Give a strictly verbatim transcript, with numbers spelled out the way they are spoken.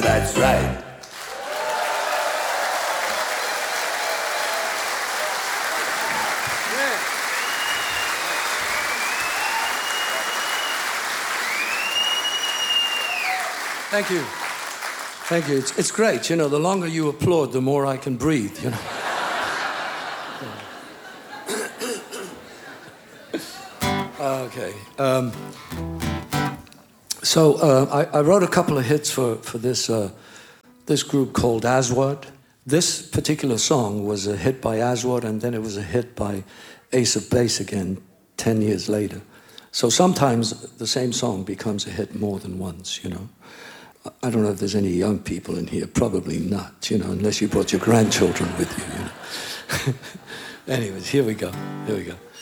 that's right. Thank you. Thank you. It's, it's great. You know, the longer you applaud, the more I can breathe, you know. Okay. Um, so uh, I, I wrote a couple of hits for, for this, uh, this group called Aswad. This particular song was a hit by Aswad, and then it was a hit by Ace of Base again ten years later. So sometimes the same song becomes a hit more than once, you know. I don't know if there's any young people in here. Probably not, you know, unless you brought your grandchildren with you, you know. Anyways, here we go. Here we go.